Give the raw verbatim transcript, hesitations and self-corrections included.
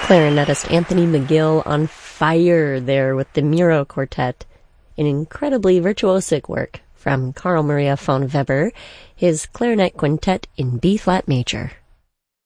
Clarinetist Anthony McGill on fire there with the Miro Quartet, an incredibly virtuosic work from Carl Maria von Weber, his clarinet quintet in B-flat major.